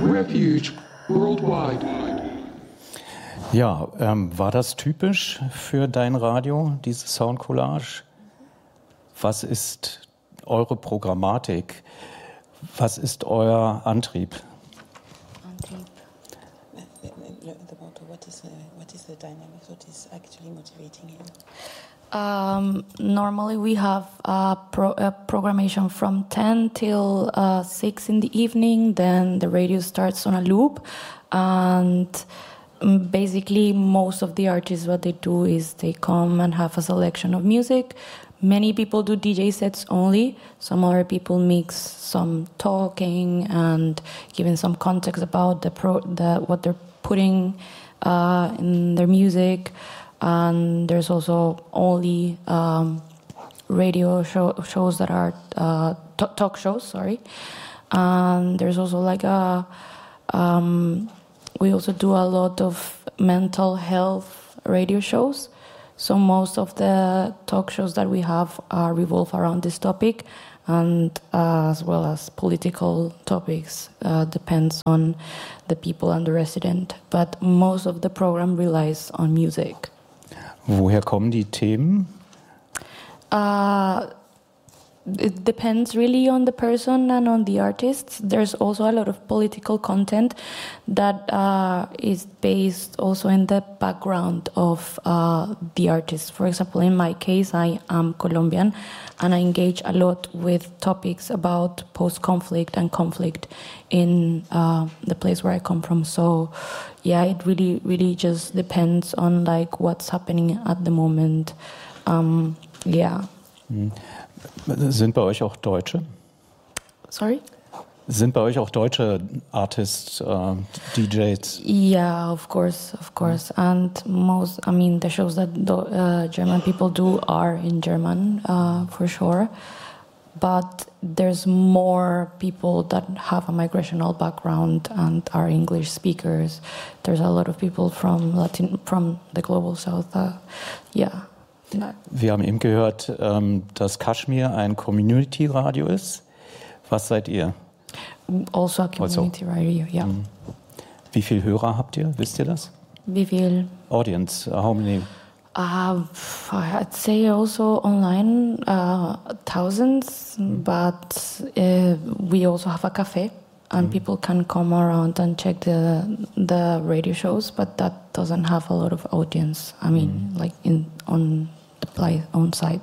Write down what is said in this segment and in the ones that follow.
Refuge worldwide. Ja, war das typisch für dein Radio, diese Soundcollage? Was ist eure Programmatik? Was ist euer Antrieb? What is the dynamic? What is actually motivating you? Normally we have a programmation from 10 till 6 in the evening. Then the radio starts on a loop, and basically most of the artists, what they do is they come and have a selection of music. Many people do DJ sets only. Some other people mix some talking and giving some context about what they're putting in their music. And there's also only radio shows that are talk shows. Sorry, and there's also like we also do a lot of mental health radio shows. So most of the talk shows that we have revolve around this topic, and as well as political topics. Depends on the people and the resident. But most of the program relies on music. Woher kommen die Themen? It depends really on the person and on the artists. There's also a lot of political content that is based also in the background of the artist. For example, in my case, I am Colombian and I engage a lot with topics about post-conflict and conflict in the place where I come from. So yeah, it really, really just depends on like what's happening at the moment. Yeah. Sind bei euch auch Deutsche? Sorry? Sind bei euch auch deutsche Artists, DJs? Yeah, of course. And the shows that German people do are in German, for sure. But there's more people that have a migrational background and are English speakers. There's a lot of people from the global south. Yeah. Wir haben eben gehört, dass Kashmir ein Community-Radio ist. Was seid ihr? Also a community radio, yeah. Wie viele Hörer habt ihr? Wisst ihr das? Wie viel? Audience, how many? I'd say also online thousands, but we also have a cafe and people can come around and check the radio shows, but that doesn't have a lot of audience. I mean, like on the place on site.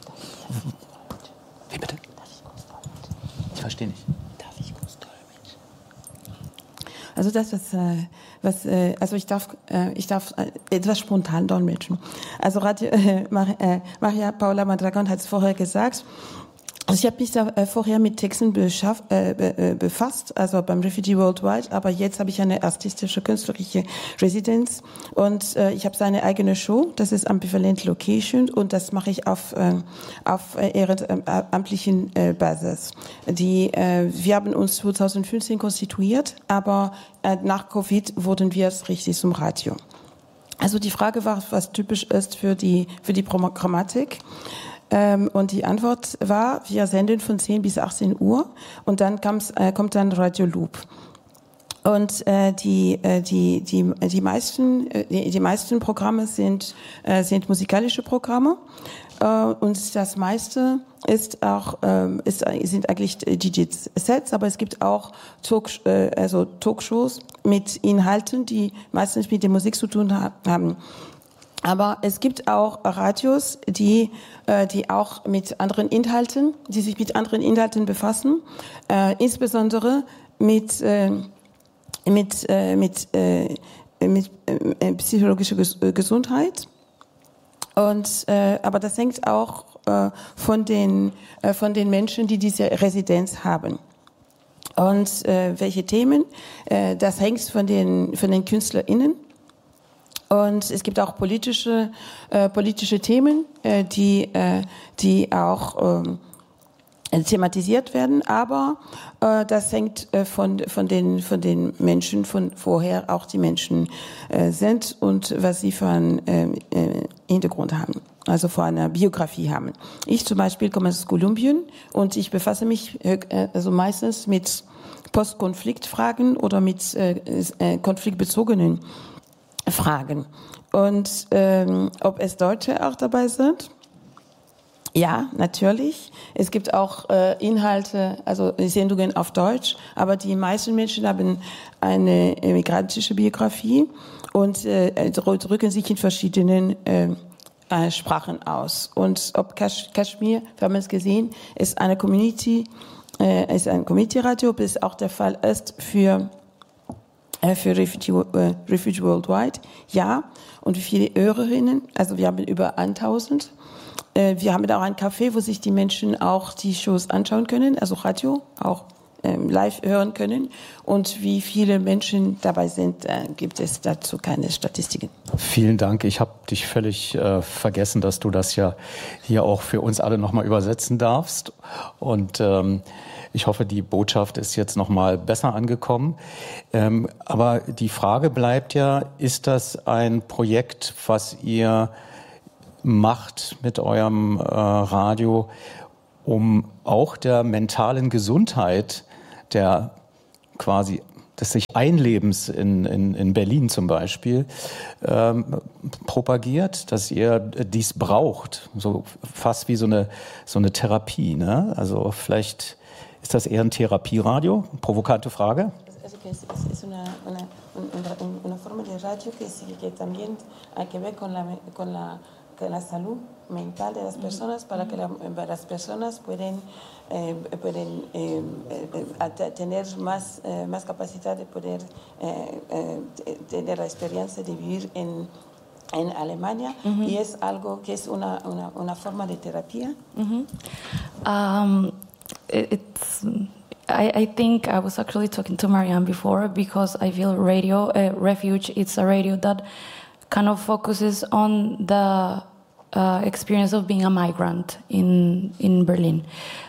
Wie bitte? Ich verstehe nicht. Darf ich kurz dolmetschen? Also das also ich darf etwas spontan dolmetschen. Also Maria Paula Mondragon hat es vorher gesagt. Also ich habe mich da vorher mit Texten befasst, also beim Refugee Worldwide, aber jetzt habe ich eine artistische, künstlerische Residenz und ich habe seine eigene Show, das ist Ambivalent Location und das mache ich auf ehrenamtlichen Basis. Wir haben uns 2015 konstituiert, aber nach Covid wurden wir richtig zum Radio. Also die Frage war, was typisch ist für die Programmatik. Und die Antwort war, wir senden von 10 bis 18 Uhr und dann kommt dann Radio Loop. Und die meisten Programme sind musikalische Programme und das meiste sind eigentlich DJ-Sets, aber es gibt auch Talkshows mit Inhalten, die meistens mit der Musik zu tun haben. Aber es gibt auch Radios, die auch mit anderen Inhalten, die sich mit anderen Inhalten befassen, insbesondere mit psychologischer Gesundheit. Aber das hängt auch von den Menschen, die diese Residenz haben. Und welche Themen? Das hängt von den KünstlerInnen. Und es gibt auch politische Themen, die auch thematisiert werden, aber das hängt von den Menschen von vorher auch die Menschen sind und was sie für einen Hintergrund haben, also für eine Biografie haben. Ich zum Beispiel komme aus Kolumbien und ich befasse mich also meistens mit Postkonfliktfragen oder mit konfliktbezogenen Fragen. Und ob es Deutsche auch dabei sind? Ja, natürlich. Es gibt auch Inhalte, also Sendungen auf Deutsch, aber die meisten Menschen haben eine migrantische Biografie und drücken sich in verschiedenen Sprachen aus. Und ob Kashmir, wir haben es gesehen, ist ein Community-Radio, ob es auch der Fall ist für Refuge Worldwide. Ja. Und wie viele Hörerinnen? Also wir haben über 1000. Wir haben auch ein Café, wo sich die Menschen auch die Shows anschauen können, also Radio, auch live hören können. Und wie viele Menschen dabei sind, gibt es dazu keine Statistiken. Vielen Dank. Ich habe dich völlig vergessen, dass du das ja hier auch für uns alle nochmal übersetzen darfst. Und ich hoffe, die Botschaft ist jetzt nochmal besser angekommen. Aber die Frage bleibt ja, ist das ein Projekt, was ihr macht mit eurem Radio, um auch der mentalen Gesundheit des sich Einlebens in Berlin zum Beispiel propagiert, dass ihr dies braucht, so fast wie so eine Therapie, ne? Also vielleicht ist das eher ein Therapieradio? Provokante Frage. Es ist una forma de radio que también hay que ver con la salud mental de las personas para que las personas pueden tener más capacidad de poder tener la experiencia de vivir en Alemania y es algo que es una forma de terapia. I think I was actually talking to Marianne before because I feel radio, Refuge, it's a radio that kind of focuses on the experience of being a migrant in Berlin.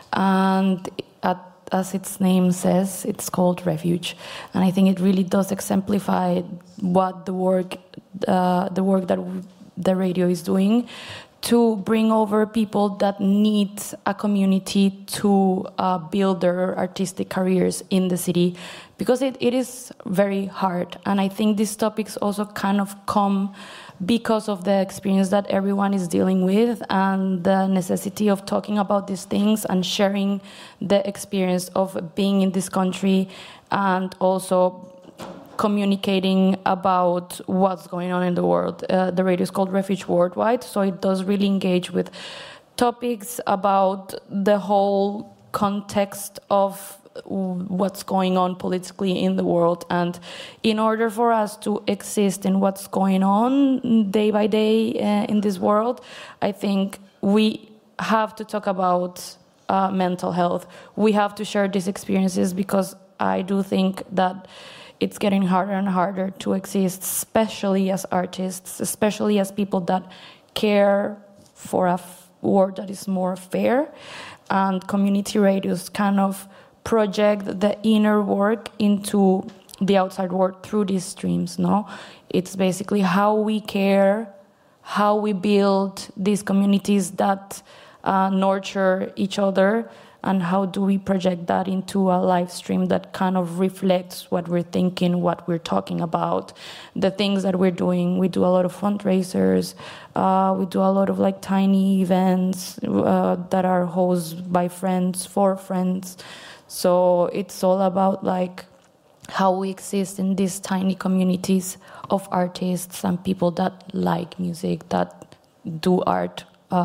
And as its name says, it's called Refuge. And I think it really does exemplify what the work that the radio is doing to bring over people that need a community to build their artistic careers in the city, because it is very hard. And I think these topics also kind of come because of the experience that everyone is dealing with and the necessity of talking about these things and sharing the experience of being in this country and also communicating about what's going on in the world. The radio is called Refuge Worldwide, so it does really engage with topics about the whole context of what's going on politically in the world. And in order for us to exist in what's going on day by day in this world, I think we have to talk about mental health. We have to share these experiences because I do think that it's getting harder and harder to exist, especially as artists, especially as people that care for a world that is more fair. And community radios kind of project the inner work into the outside world through these streams, no? It's basically how we care, how we build these communities that nurture each other, and how do we project that into a live stream that kind of reflects what we're thinking, what we're talking about, the things that we're doing. We do a lot of fundraisers. We do a lot of like tiny events that are hosted by friends, for friends. So it's all about like how we exist in these tiny communities of artists and people that like music, that do art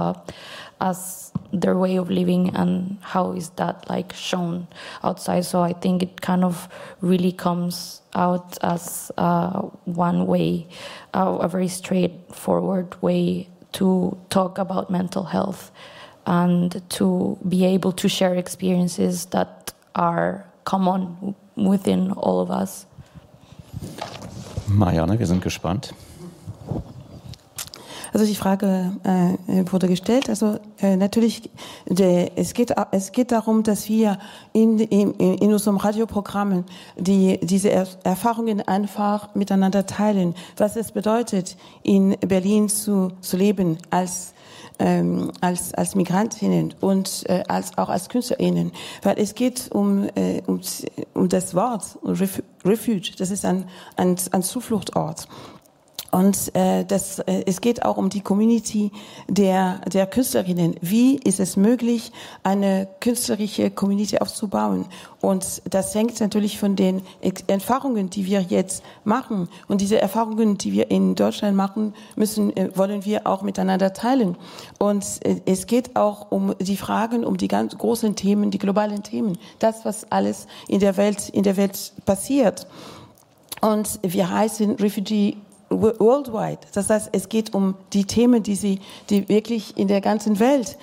as their way of living, and how is that like shown outside. So I think it kind of really comes out as one way, a very straightforward way to talk about mental health and to be able to share experiences that are common within all of us. Marianne, wir sind gespannt. Also die Frage wurde gestellt. Also natürlich, es geht darum, dass wir in unserem Radioprogramm diese Erfahrungen einfach miteinander teilen. Was es bedeutet, in Berlin zu leben als als Migrantinnen und auch als KünstlerInnen, weil es geht um das Wort Refuge, das ist ein Zufluchtort. Und es geht auch um die Community der Künstlerinnen. Wie ist es möglich, eine künstlerische Community aufzubauen? Und das hängt natürlich von den Erfahrungen, die wir jetzt machen. Und diese Erfahrungen, die wir in Deutschland machen müssen, wollen wir auch miteinander teilen. Und es geht auch um die Fragen, um die ganz großen Themen, die globalen Themen. Das, was alles in der Welt passiert. Und wir heißen Refugee Worldwide. Das heißt, es geht um die Themen, die wirklich in der ganzen Welt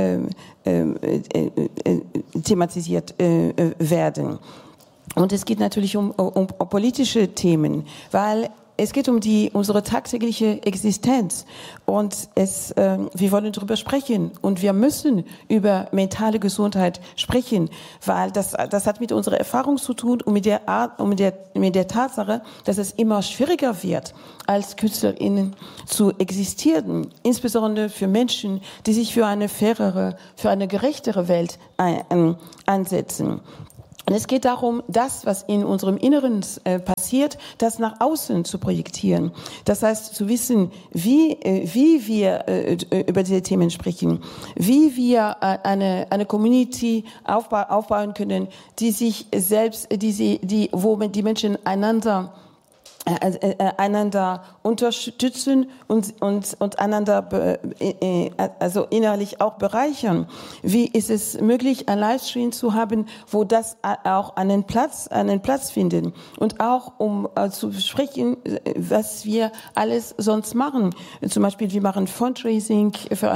thematisiert werden. Und es geht natürlich um politische Themen, weil es geht um unsere tagtägliche Existenz und wir wollen darüber sprechen und wir müssen über mentale Gesundheit sprechen, weil das hat mit unserer Erfahrung zu tun und mit der Tatsache, dass es immer schwieriger wird, als KünstlerInnen zu existieren, insbesondere für Menschen, die sich für eine fairere, für eine gerechtere Welt einsetzen. Und es geht darum, das, was in unserem Inneren passiert, das nach außen zu projektieren. Das heißt, zu wissen, wie wir über diese Themen sprechen, wie wir eine Community aufbauen können, die sich selbst, wo die Menschen einander unterstützen und einander also innerlich auch bereichern. Wie ist es möglich, ein Livestream zu haben, wo das auch einen Platz findet und auch um zu sprechen, was wir alles sonst machen. Zum Beispiel wir machen Fundraising,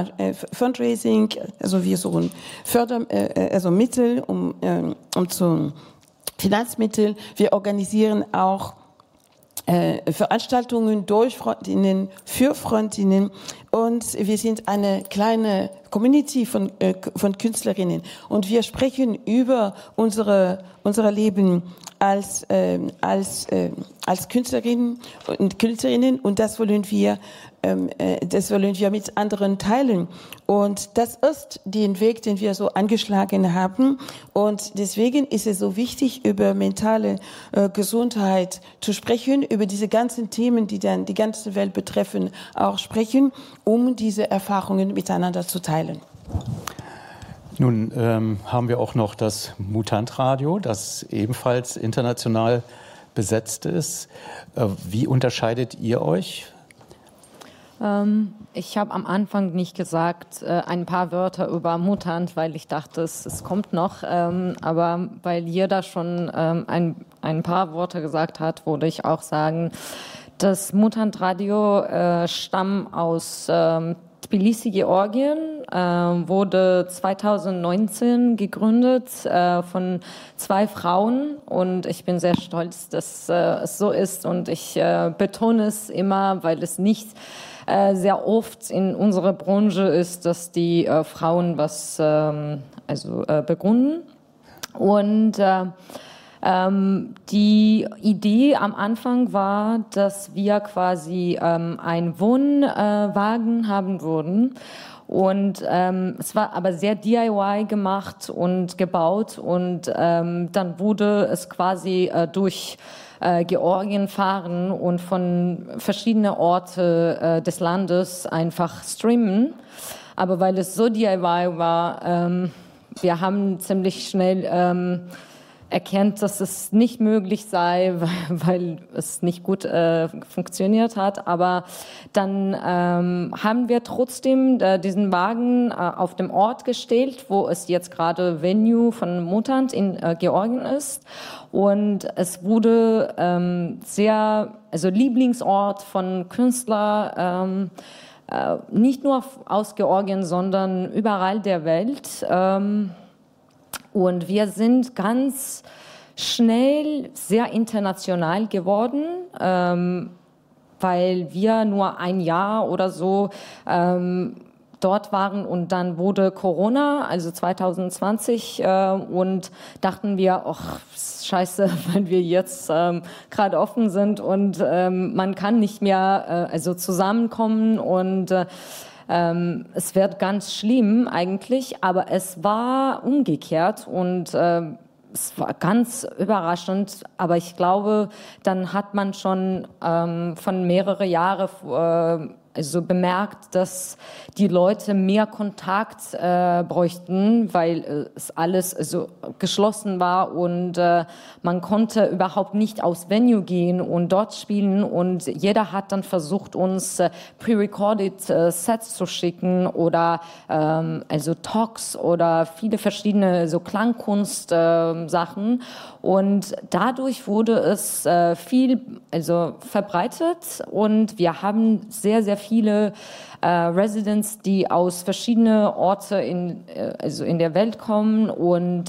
also wir suchen Mittel zu Finanzmittel. Wir organisieren auch Veranstaltungen durch Freundinnen, für Freundinnen und wir sind eine kleine Community von Künstlerinnen und wir sprechen über unser Leben als Künstlerinnen und das wollen wir mit anderen teilen. Und das ist den Weg, den wir so angeschlagen haben. Und deswegen ist es so wichtig, über mentale Gesundheit zu sprechen, über diese ganzen Themen, die dann die ganze Welt betreffen, auch sprechen, um diese Erfahrungen miteinander zu teilen. Nun haben wir auch noch das Mutant-Radio, das ebenfalls international besetzt ist. Wie unterscheidet ihr euch? Ich habe am Anfang nicht gesagt ein paar Wörter über Mutant, weil ich dachte, es kommt noch. Aber weil jeder schon ein paar Worte gesagt hat, würde ich auch sagen, das Mutant Radio stammt aus Tbilisi, Georgien, wurde 2019 gegründet von 2 Frauen und ich bin sehr stolz, dass es so ist und ich betone es immer, weil es nicht sehr oft in unserer Branche ist, dass die Frauen was begründen. Und die Idee am Anfang war, dass wir quasi einen Wohnwagen haben würden. Und es war aber sehr DIY gemacht und gebaut und dann wurde es quasi durch Georgien fahren und von verschiedenen Orten des Landes einfach streamen. Aber weil es so DIY war, wir haben ziemlich schnell erkennt, dass es nicht möglich sei, weil es nicht gut funktioniert hat. Aber dann haben wir trotzdem diesen Wagen auf dem Ort gestellt, wo es jetzt gerade Venue von Mutant in Georgien ist. Und es wurde Lieblingsort von Künstlern, nicht nur aus Georgien, sondern überall der Welt. Und wir sind ganz schnell sehr international geworden, weil wir nur ein Jahr oder so dort waren und dann wurde Corona, also 2020, und dachten wir, ach, scheiße, wenn wir jetzt gerade offen sind und man kann nicht mehr zusammenkommen und es wird ganz schlimm eigentlich, aber es war umgekehrt und es war ganz überraschend, aber ich glaube, dann hat man schon von mehrere Jahre also bemerkt, dass die Leute mehr Kontakt bräuchten, weil es alles also geschlossen war und man konnte überhaupt nicht aufs Venue gehen und dort spielen und jeder hat dann versucht, uns pre-recorded Sets zu schicken oder also Talks oder viele verschiedene so Klangkunst Sachen und dadurch wurde es viel also verbreitet und wir haben sehr, sehr viele Residents, die aus verschiedenen Orten also in der Welt kommen und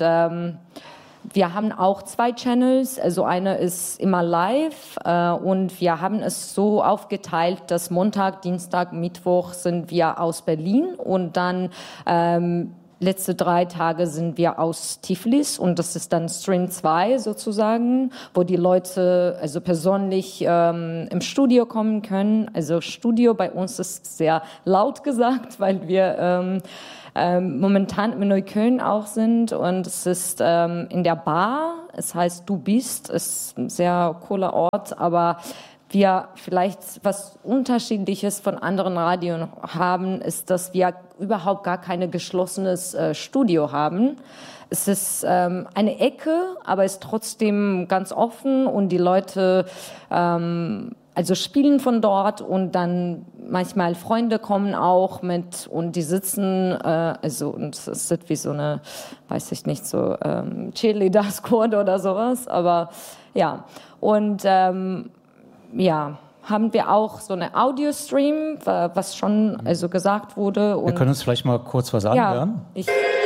wir haben auch 2 Channels, also einer ist immer live und wir haben es so aufgeteilt, dass Montag, Dienstag, Mittwoch sind wir aus Berlin und dann letzte 3 Tage sind wir aus Tiflis und das ist dann Stream 2 sozusagen, wo die Leute also persönlich im Studio kommen können. Also Studio bei uns ist sehr laut gesagt, weil wir momentan in Neukölln auch sind und es ist in der Bar, es heißt Du bist, ist ein sehr cooler Ort, aber wir vielleicht was Unterschiedliches von anderen Radien haben, ist, dass wir überhaupt gar kein geschlossenes Studio haben. Es ist eine Ecke, aber ist trotzdem ganz offen und die Leute also spielen von dort und dann manchmal Freunde kommen auch mit und die sitzen also und es ist wie so eine, weiß ich nicht, so Cheerleader-Squad oder sowas, aber ja und ja, haben wir auch so eine Audio-Stream, was schon also gesagt wurde. Und wir können uns vielleicht mal kurz was anhören. Ja,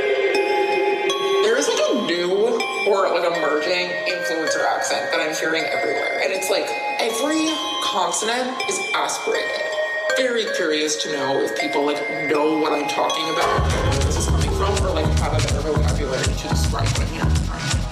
There is like a new or like emerging influencer accent that I'm hearing everywhere. And it's like every consonant is aspirated. Very curious to know if people like know what I'm talking about and where this is coming from or like have a better vocabulary to describe what I'm hearing.